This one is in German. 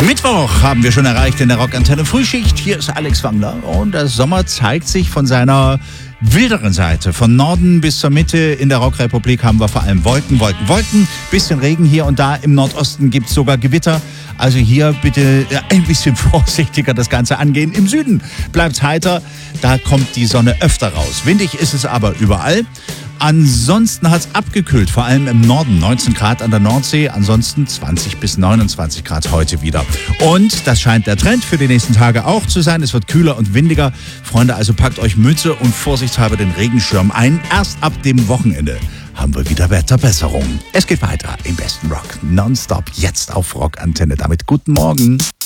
Mittwoch haben wir schon erreicht in der Rockantenne Frühschicht. Hier ist Alex Wangler und der Sommer zeigt sich von seiner wilderen Seite. Von Norden bis zur Mitte in der Rockrepublik haben wir vor allem Wolken, Wolken, Wolken. Bisschen Regen hier und da. Im Nordosten gibt es sogar Gewitter. Also hier bitte ein bisschen vorsichtiger das Ganze angehen. Im Süden bleibt es heiter. Da kommt die Sonne öfter raus. Windig ist es aber überall. Ansonsten hat es abgekühlt, vor allem im Norden. 19 Grad an der Nordsee, ansonsten 20 bis 29 Grad heute wieder. Und das scheint der Trend für die nächsten Tage auch zu sein. Es wird kühler und windiger. Freunde, also packt euch Mütze und vorsichtshalber den Regenschirm ein. Erst ab dem Wochenende haben wir wieder Wetterbesserung. Es geht weiter im besten Rock. Nonstop jetzt auf Rockantenne. Damit guten Morgen.